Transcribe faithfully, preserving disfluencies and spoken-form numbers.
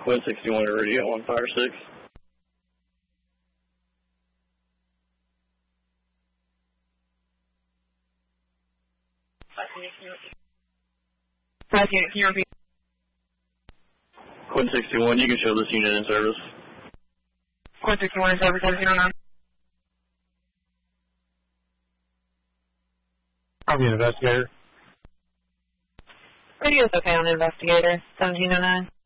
Quinn sixty-one to radio on Fire six. Five unit, can you repeat? Quinn sixty-one, you can show this unit in service. Quinn sixty-one in service, seven zero nine. I'll be an investigator. Radio's okay on the investigator, seventeen oh nine.